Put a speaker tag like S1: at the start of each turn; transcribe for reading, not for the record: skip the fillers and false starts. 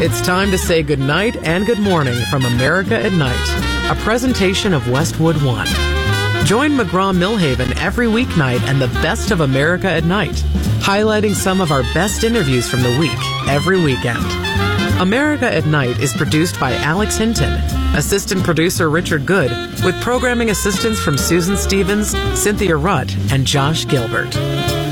S1: It's time to say good night and good morning from America at Night, a presentation of Westwood One. Join McGraw-Millhaven every weeknight and the best of America at Night, highlighting some of our best interviews from the week every weekend. America at Night is produced by Alex Hinton, assistant producer Richard Good, with programming assistance from Susan Stevens, Cynthia Rutt, and Josh Gilbert.